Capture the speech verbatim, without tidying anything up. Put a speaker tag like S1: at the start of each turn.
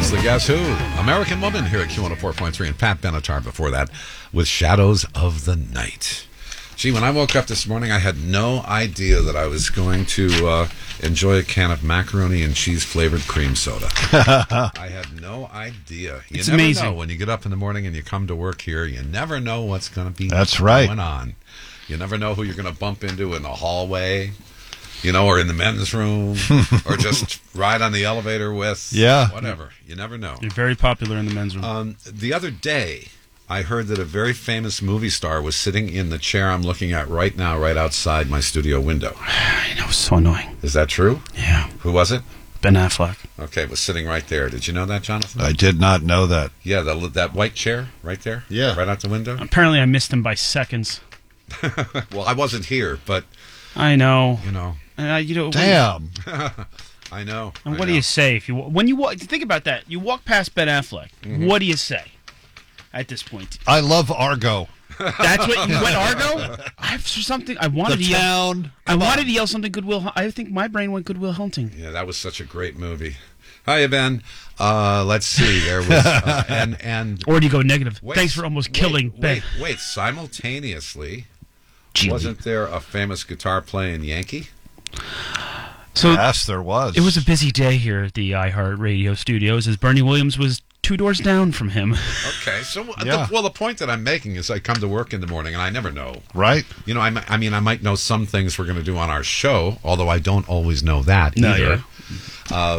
S1: Seriously, guess who? American Woman here at Q one oh four point three, and Pat Benatar before that with Shadows of the Night. Gee, when I woke up this morning, I had no idea that I was going to uh, enjoy a can of macaroni and cheese flavored cream soda. I had no idea. You
S2: It's
S1: never
S2: amazing.
S1: know when you get up in the morning and you come to work here. You never know what's going to be
S3: That's right.
S1: going on. You never know who you're going to bump into in the hallway, you know, or in the men's room, or just ride on the elevator with.
S3: Yeah.
S1: Whatever. You never know.
S2: You're very popular in the men's room.
S1: Um, the other day, I heard that a very famous movie star was sitting in the chair I'm looking at right now, right outside my studio window.
S2: I know, it's so annoying.
S1: Is that true?
S2: Yeah.
S1: Who was it?
S2: Ben Affleck.
S1: Okay, it was sitting right there. Did you know that, Jonathan?
S3: I did not know that.
S1: Yeah, the, that white chair right there?
S3: Yeah.
S1: Right out the window?
S2: Apparently I missed him by seconds.
S1: Well, I wasn't here, but,
S2: I know.
S1: you know,
S2: Uh, you know
S3: Damn.
S1: I know.
S2: And
S1: I
S2: what do
S1: know.
S2: you say if you when you walk, think about that? You walk past Ben Affleck.
S1: Mm-hmm.
S2: What do you say at this point?
S3: I love Argo.
S2: That's what you went Argo. I have something I wanted
S3: The
S2: to yell.
S3: town.
S2: I wanted to yell something Goodwill. Hu- I think my brain went Goodwill Hunting.
S1: Yeah, that was such a great movie. Hiya, Ben. Uh, let's see. There was uh, and and
S2: Or do you go negative?
S1: wait,
S2: Thanks for almost
S1: wait,
S2: killing Ben.
S1: Wait, wait. Simultaneously,
S2: Gee,
S1: wasn't there a famous guitar playing Yankee?
S2: So
S3: Yes, there was.
S2: it was a busy day here at the iHeart Radio Studios as Bernie Williams was two doors down from him.
S1: Okay, so uh,
S3: Yeah.
S1: the, well, the point that I'm making is I come to work in the morning and I never know.
S3: Right?
S1: You know, I, mi- I mean, I might know some things we're going to do on our show, although I don't always know that
S2: No,
S1: either.
S2: yeah.
S1: Uh,